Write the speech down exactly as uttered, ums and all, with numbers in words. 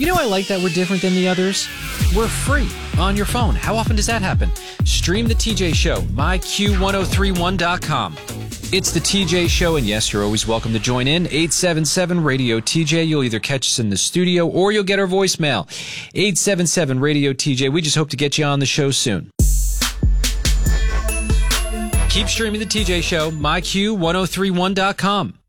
You know I like that we're different than the others? We're free on your phone. How often does that happen? Stream The T J Show, my Q ten thirty-one dot com. It's The T J Show, and yes, you're always welcome to join in. eight seven seven radio T J. You'll either catch us in the studio or you'll get our voicemail. eight seven seven radio T J. We just hope to get you on the show soon. Keep streaming The T J Show, my Q ten thirty-one dot com.